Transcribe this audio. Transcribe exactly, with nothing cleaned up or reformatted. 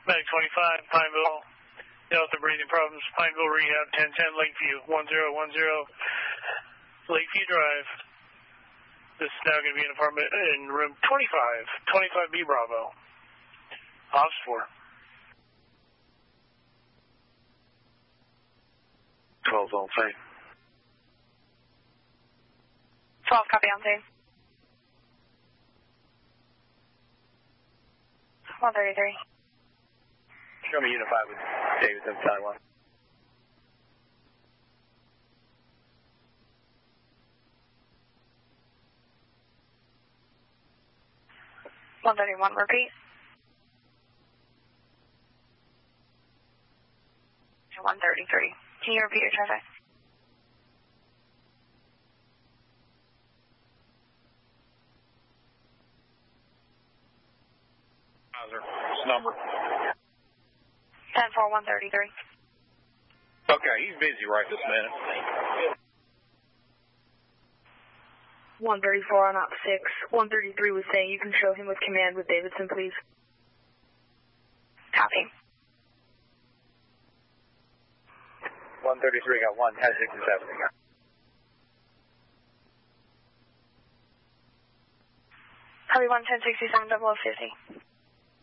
Medic twenty-five, Pineville. Delta breathing problems. Pineville Rehab, ten ten Lakeview, one zero one zero Lakeview Drive. This is now going to be an apartment in room twenty-five, twenty-five B Bravo. Ops four. twelve on scene. twelve, copy on scene. one thirty-three. Show me Unit five with Davidson, Taiwan. one thirty-one, repeat. one thirty-three. Can you repeat your traffic? Number. ten four, one thirty-three. Okay, he's busy right this minute. one thirty-four on op six. one thirty-three was saying you can show him with command with Davidson, please. Copy. one thirty-three got one, ten sixty-seven. Copy one, ten sixty-seven, double oh fifty.